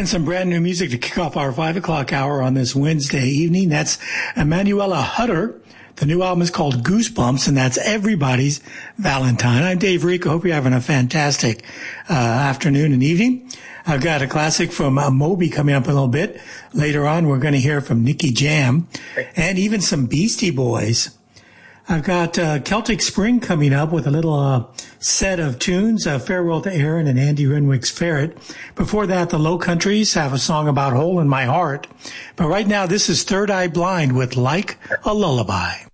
And some brand new music to kick off our 5 o'clock hour on this Wednesday evening. That's Emanuela Hutter. The new album is called Goosebumps, and that's Everybody's Valentine. I'm Dave Rico. Hope you're having a fantastic afternoon and evening. I've got a classic from Moby coming up a little bit. Later on, we're going to hear from Nicky Jam and even some Beastie Boys. I've got Celtic Spring coming up with a little set of tunes, Farewell to Aaron and Andy Renwick's Ferret. Before that, the Low Countries have a song about Hole in My Heart. But right now, this is Third Eye Blind with Like a Lullaby.